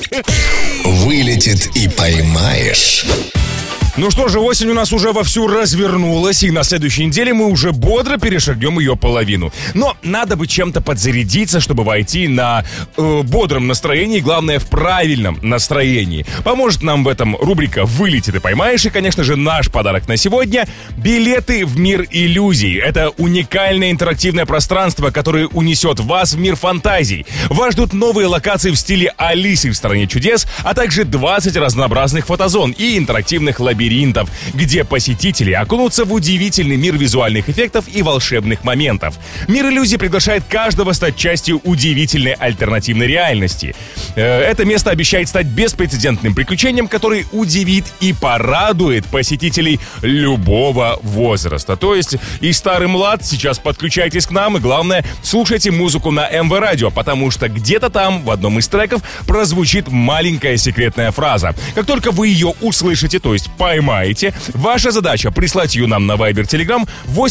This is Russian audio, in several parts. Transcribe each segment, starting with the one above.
Вылетит и поймаешь. Ну что же, осень у нас уже вовсю развернулась, и на следующей неделе мы уже бодро перешагнем ее половину. Но надо бы чем-то подзарядиться, чтобы войти на бодром настроении, и главное, в правильном настроении. Поможет нам в этом рубрика «Вылетит и поймаешь», и, конечно же, наш подарок на сегодня — билеты в мир иллюзий. Это уникальное интерактивное пространство, которое унесет вас в мир фантазий. Вас ждут новые локации в стиле Алисы в «Стране чудес», а также 20 разнообразных фотозон и интерактивных лабиринтов, где посетители окунутся в удивительный мир визуальных эффектов и волшебных моментов. Мир иллюзий приглашает каждого стать частью удивительной альтернативной реальности. Это место обещает стать беспрецедентным приключением, которое удивит и порадует посетителей любого возраста. То есть и старый млад, сейчас подключайтесь к нам, и главное, слушайте музыку на МВ Радио, потому что где-то там в одном из треков прозвучит маленькая секретная фраза. Как только вы ее услышите, то есть поймаете, ваша задача — прислать ее нам на Viber Telegram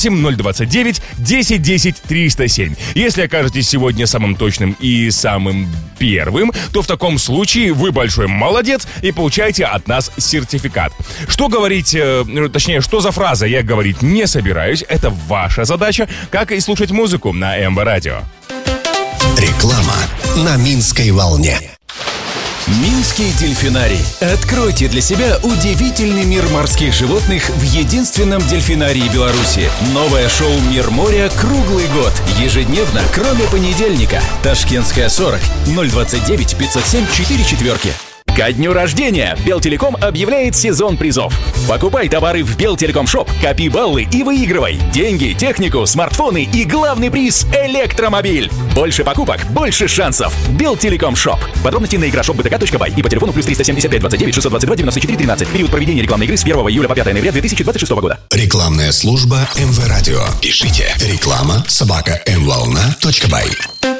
8029 1010 307. Если окажетесь сегодня самым точным и самым первым, то в таком случае вы большой молодец и получаете от нас сертификат. Что говорить, точнее, что за фраза, я говорить не собираюсь. Это ваша задача, как и слушать музыку на МВ Радио. Реклама на Минской волне. Минский дельфинарий. Откройте для себя удивительный мир морских животных в единственном дельфинарии Беларуси. Новое шоу «Мир моря» круглый год. Ежедневно, кроме понедельника. Ташкентская, 40 029 507 44. Ко дню рождения Белтелеком объявляет сезон призов. Покупай товары в Белтелеком Шоп, копи баллы и выигрывай деньги, технику, смартфоны и главный приз — электромобиль. Больше покупок, больше шансов. Белтелеком Шоп. Подробности на играшоп.бтк.бай и по телефону +375 29 622 94 13. Период проведения рекламной игры с 1 июля по 5 ноября 2026 года. Рекламная служба МВ Радио. Пишите реклама @mvolna.by.